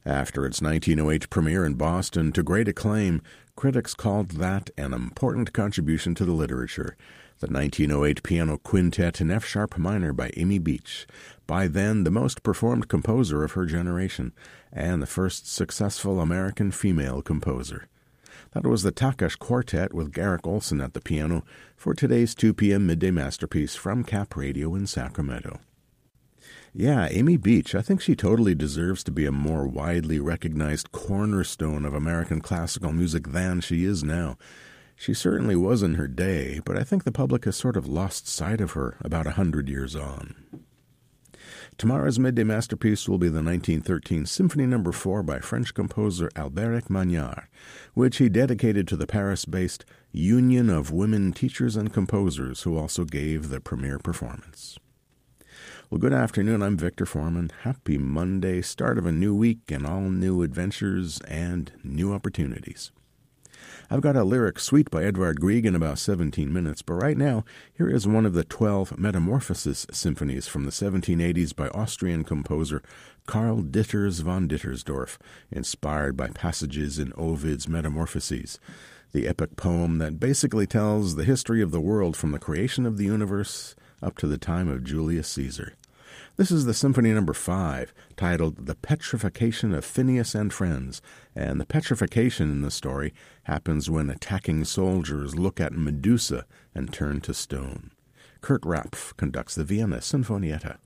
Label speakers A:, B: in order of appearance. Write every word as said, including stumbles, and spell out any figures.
A: After its nineteen oh eight premiere in Boston to great acclaim, critics called that an important contribution to the literature. The nineteen oh eight piano quintet in F-sharp minor by Amy Beach, by then the most performed composer of her generation, and the first successful American female composer. That was the Takesh Quartet with Garrick Olson at the piano for today's two p.m. midday masterpiece from Cap Radio in Sacramento. Yeah, Amy Beach, I think she totally deserves to be a more widely recognized cornerstone of American classical music than she is now. She certainly was in her day, but I think the public has sort of lost sight of her about a hundred years on. Tomorrow's midday masterpiece will be the nineteen thirteen Symphony Number four by French composer Albéric Magnard, which he dedicated to the Paris-based Union of Women Teachers and Composers, who also gave the premiere performance. Well, good afternoon. I'm Victor Foreman. Happy Monday, start of a new week and all new adventures and new opportunities. I've got a lyric suite by Edvard Grieg in about seventeen minutes, but right now, here is one of the twelve Metamorphosis symphonies from the seventeen eighties by Austrian composer Karl Ditters von Dittersdorf, inspired by passages in Ovid's Metamorphoses, the epic poem that basically tells the history of the world from the creation of the universe up to the time of Julius Caesar. This is the Symphony Number five, titled The Petrification of Phineas and Friends, and the petrification in the story happens when attacking soldiers look at Medusa and turn to stone. Kurt Rapf conducts the Vienna Sinfonietta.